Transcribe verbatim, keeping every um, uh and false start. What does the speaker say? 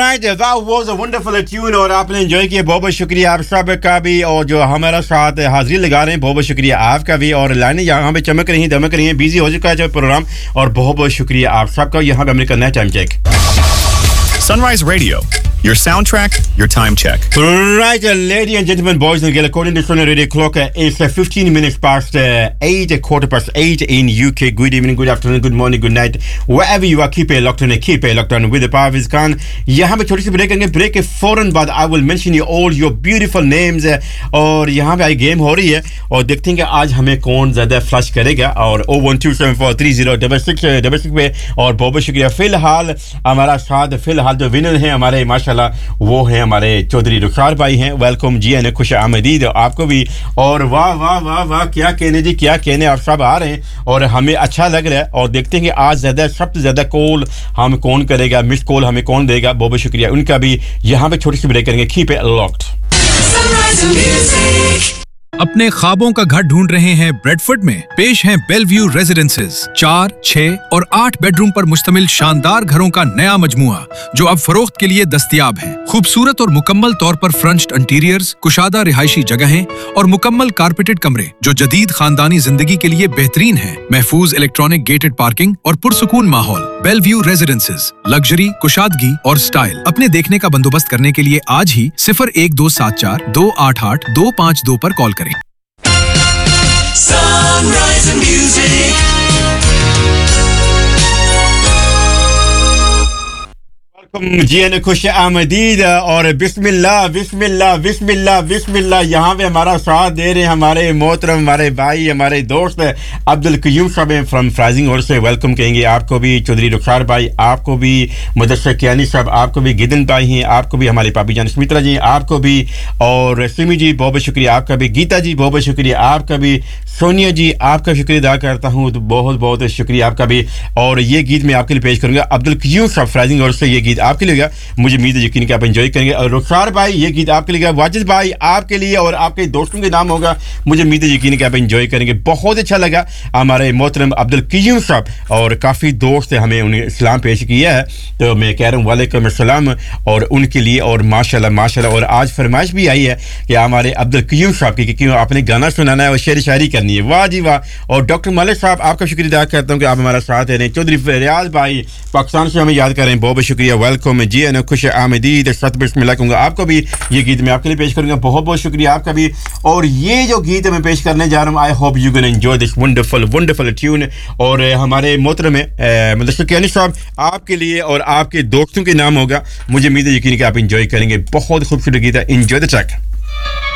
Alright, that was a wonderful tune और आपने enjoy किया. बहुत बहुत शुक्रिया आप सब का भी और जो हमारा साथ हाजिरी लगा रहे हैं बहुत बहुत शुक्रिया आपका भी. और लाइनें यहाँ पे चमक रही हैं दमक रही हैं बिजी हो चुका है जो प्रोग्राम और बहुत बहुत शुक्रिया आप सब का. यहाँ पे हमने करना है time check. Sunrise Radio, your soundtrack, your time check. Right, uh, ladies and gentlemen, boys and girls, according to Sunrise Radio clock, uh, it's uh, fifteen minutes past uh, eight, a quarter past eight in U K. Good evening, good afternoon, good morning, good night. Wherever you are, keep it locked on, keep it locked on with the Parviz Khan. यहाँ पे छोटी सी break करेंगे. Break के फौरन बाद I will mention you all your beautiful names. uh, और यहाँ पे आई गेम हो रही है और देखते हैं कि आज हमें कौन ज़्यादा फ्लश करेगा. और oh one two seven four three zero six six six six पे और बहुत बहुत शुक्रिया. फिलहाल हमारा साथ फिलहाल जो विनर हैं हमारे माशाल्लाह वो हैं हमारे चौधरी रुखसार भाई हैं. वेलकम जी एंड खुश आमदीद आपको भी. और वाह वाह वाह वाह क्या कहने जी क्या कहने आप सब आ रहे हैं और हमें अच्छा लग रहा है. और देखते हैं कि आज ज़्यादा सबसे ज़्यादा कॉल हम कौन करेगा मिस कॉल हमें कौन देगा. बहुत बहुत शुक्रिया उनका भी. यहाँ पे छोटी सी ब्रेक करेंगे. Keep it locked. अपने ख्वाबों का घर ढूंढ रहे हैं ब्रेडफोर्ड में? पेश हैं बेलव्यू रेजिडेंसेज. चार, छह और आठ बेडरूम पर मुश्तमिल शानदार घरों का नया मजमुआ जो अब फरोख्त के लिए दस्तयाब है. खूबसूरत और मुकम्मल तौर पर फ्रंच्ड इंटीरियर्स, कुशादा रिहायशी जगहें और मुकम्मल कारपेटेड कमरे जो जदीद खानदानी जिंदगी के लिए बेहतरीन हैं. महफूज इलेक्ट्रॉनिक गेटेड पार्किंग और पुरसुकून माहौल. बेलव्यू रेजिडेंसेज, लग्जरी, कुशादगी और स्टाइल. अपने देखने का बंदोबस्त करने के लिए आज ही सिफर एक दो सात चार दो आठ आठ दो पाँच दो पर कॉल करें. Sunrise and music. G N खुश आमदीद और बिस्मिल्लाह बिस्मिल्लाह बिस्मिल्लाह बिस्मिल्लाह. यहाँ पे हमारा साथ दे रहे हैं हमारे मोहतरम हमारे भाई हमारे दोस्त अब्दुल कयूम साहब फ्रॉम फ्राइजिंग और से वेलकम कहेंगे आपको भी. चौधरी रुखसार भाई आपको भी. मुदस्सर कियानी साहब आपको भी. गिदन भाई हैं आपको भी. हमारी पापी जान सुमित्रा जी आपको भी. और सिमी जी बहुत बहुत शुक्रिया आपका भी. गीता जी बहुत बहुत शुक्रिया आपका भी. सोनिया जी आपका शुक्रिया अदा करता हूँ तो बहुत बहुत शुक्रिया आपका भी. और ये गीत मैं आपके लिए पेश करूँगा. अब्दुल कयूम साहब फ्राइजिंग और से ये गीत आपके लिए मुझे उम्मीद है यकीन कि आप एंजॉय करेंगे. और रुखसार भाई ये गीत आपके लिए. वाजिद भाई आपके लिए और आपके दोस्तों के नाम होगा. मुझे उम्मीद है यकीन कि आप एंजॉय करेंगे. बहुत अच्छा लगा हमारे मोहतरम अब्दुल कयूम साहब और काफ़ी दोस्त हमें उन्हें इस्लाम पेश किया है तो मैं कह रहा हूँ वालेकुम अस्सलाम और उनके लिए. और माशाल्लाह माशाल्लाह. और आज फरमाइश भी आई है कि हमारे अब्दुल कयूम साहब की क्यों आपने गाना सुनाना है और शेर शायरी करनी है. वाह जी वाह. और डॉक्टर मलिक साहब आपका शुक्रिया अदा करता हूँ कि आप हमारा साथ दे रहे हैं. चौधरी रियाज भाई पाकिस्तान से हमें याद करें बहुत बहुत शुक्रिया. वेलकम जी एन खुश आमदीद. सत बिस्मिल्लाह कहूँगा आपको भी. ये गीत मैं आपके लिए पेश करूँगा. बहुत बहुत शुक्रिया आपका भी. और ये जो गीत मैं पेश करने जा रहा हूँ I hope you can enjoy this wonderful wonderful tune. और हमारे मोहतरम मुदस्सिर कियानी साहब आपके लिए और आपके दोस्तों के नाम होगा. मुझे उम्मीद है यकीन कि आप एंजॉय करेंगे. बहुत खूबसूरत गीत है. Enjoy the track.